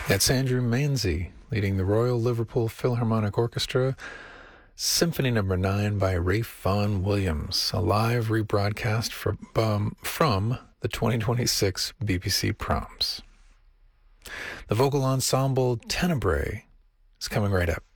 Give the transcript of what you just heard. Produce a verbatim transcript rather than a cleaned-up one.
That's Andrew Manzi leading the Royal Liverpool Philharmonic Orchestra, Symphony Number Nine by Ralph Vaughan Williams, a live rebroadcast from, um, from the twenty twenty-six B B C Proms. The vocal ensemble Tenebrae is coming right up.